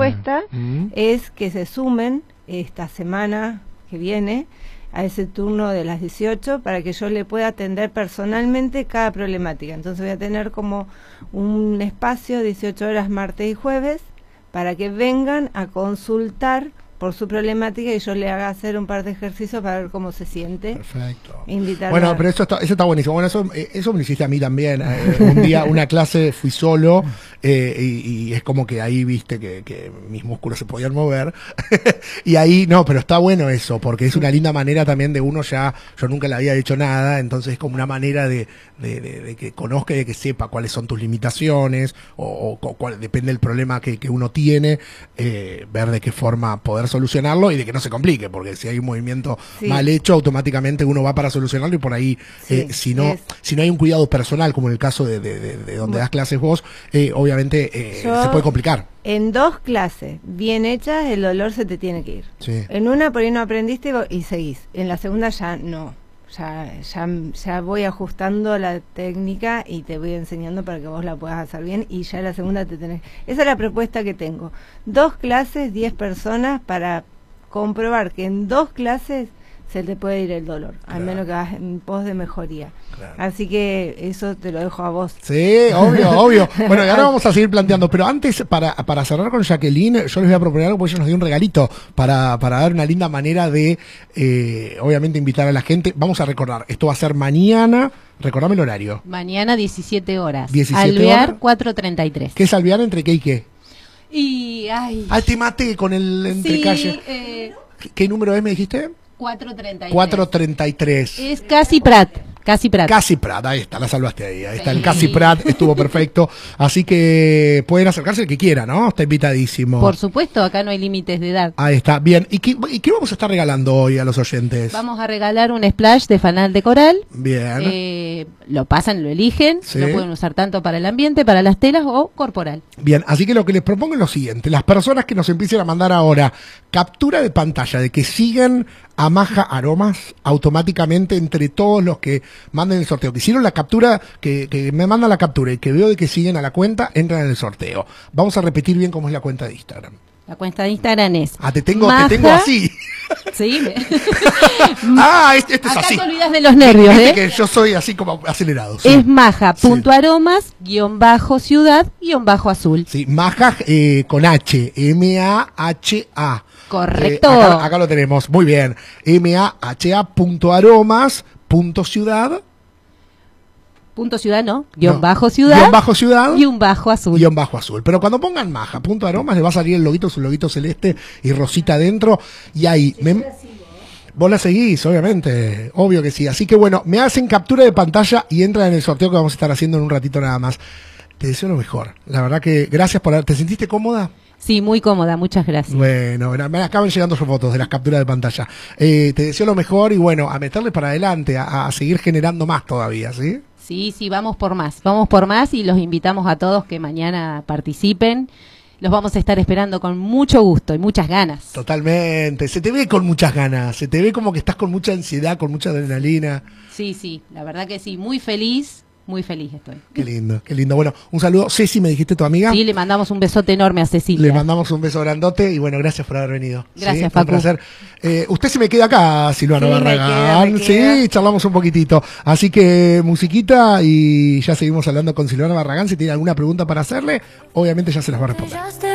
propuesta es que se sumen esta semana que viene a ese turno de las 18 para que yo le pueda atender personalmente cada problemática. Entonces voy a tener como un espacio 18 horas martes y jueves para que vengan a consultar por su problemática y yo le haga hacer un par de ejercicios para ver cómo se siente. Perfecto. Bueno, pero eso está buenísimo. Bueno, eso me lo hiciste a mí también. Un día, una clase, fui solo y es como que ahí viste que mis músculos se podían mover. Y ahí, no, pero está bueno eso, porque es una linda manera también de uno yo nunca le había hecho nada, entonces es como una manera de que conozca y de que sepa cuáles son tus limitaciones o cuál depende del problema que uno tiene, ver de qué forma poder solucionarlo y de que no se complique, porque si hay un movimiento mal hecho, automáticamente uno va para solucionarlo y por ahí, si no hay un cuidado personal, como en el caso de donde das clases vos, obviamente se puede complicar. En 2 clases bien hechas, el dolor se te tiene que ir. Sí. En una por ahí no aprendiste y seguís. En la segunda ya no. Ya voy ajustando la técnica y te voy enseñando para que vos la puedas hacer bien y ya la segunda te tenés. Esa es la propuesta que tengo. 2 clases, 10 personas para comprobar que en 2 clases se te puede ir el dolor, al menos que vas en pos de mejoría. Así que eso te lo dejo a vos. Sí, obvio. Bueno, y ahora vamos a seguir planteando, pero antes, para cerrar con Jacqueline, yo les voy a proponer algo, porque ella nos dio un regalito para dar una linda manera de, obviamente, invitar a la gente. Vamos a recordar, esto va a ser mañana, recordame el horario. Mañana 17 horas. 17 Alvear horas. 4:33. ¿Qué es Alvear entre qué y qué? Y, te maté con el entrecalle. ¿Qué número es, me dijiste? 4:33. 4:33. Es Casi Prat. Casi Prat, ahí está, la salvaste ahí está el Casi Prat, estuvo perfecto, así que pueden acercarse el que quiera, ¿no? Está invitadísimo. Por supuesto, acá no hay límites de edad. Ahí está, bien, ¿y qué vamos a estar regalando hoy a los oyentes? Vamos a regalar un splash de fanal de coral. Bien. Lo pasan, lo eligen, lo pueden usar tanto para el ambiente, para las telas o corporal. Bien, así que lo que les propongo es lo siguiente, las personas que nos empiecen a mandar ahora captura de pantalla de que siguen a Maja Aromas, automáticamente entre todos los que manden el sorteo, que hicieron la captura, que me mandan la captura y que veo de que siguen a la cuenta, entran en el sorteo. Vamos a repetir bien cómo es la cuenta de Instagram. La cuenta de Instagram es... te tengo así. Sí. Esto es acá así. Acá te olvidas de los nervios, que yo soy así como acelerado. Sí. Es maja.aromas, _ciudad, _azul. Sí, Maja con H, M-A-H-A. Correcto. Acá lo tenemos, muy bien. MAHA.aromas.ciudad. .ciudad no, _ciudad. _azul. _azul. Pero cuando pongan Maja.aromas le va a salir el loguito, su loguito celeste y rosita adentro. Y ahí... Vos la seguís, obviamente, obvio que sí. Así que bueno, me hacen captura de pantalla y entran en el sorteo que vamos a estar haciendo en un ratito nada más. Te deseo lo mejor. La verdad que gracias por... ¿Te sentiste cómoda? Sí, muy cómoda, muchas gracias. Bueno, me acaban llegando sus fotos de las capturas de pantalla. Te deseo lo mejor y bueno, a meterle para adelante, a seguir generando más todavía, ¿sí? Sí, vamos por más y los invitamos a todos que mañana participen. Los vamos a estar esperando con mucho gusto y muchas ganas. Totalmente, se te ve con muchas ganas, se te ve como que estás con mucha ansiedad, con mucha adrenalina. Sí, la verdad que sí, muy feliz estoy. Qué lindo. Bueno, un saludo. Ceci, ¿me dijiste tu amiga? Sí, le mandamos un besote enorme a Cecilia. Le mandamos un beso grandote y bueno, gracias por haber venido. Gracias, Facu. Un placer. Usted se me queda acá, Silvana Barragán. Me queda. Sí, charlamos un poquitito. Así que musiquita y ya seguimos hablando con Silvana Barragán. Si tiene alguna pregunta para hacerle, obviamente ya se las va a responder.